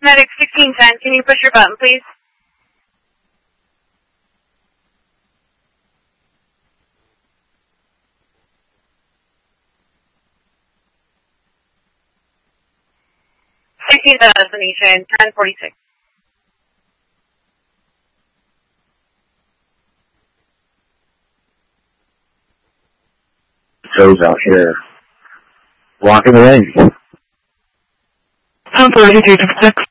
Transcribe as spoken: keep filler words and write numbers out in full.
Medic sixteen ten, can you push your button, please? sixteen destination, ten forty-six. Joe's out here. Blocking the range. ten thirty, Agent six.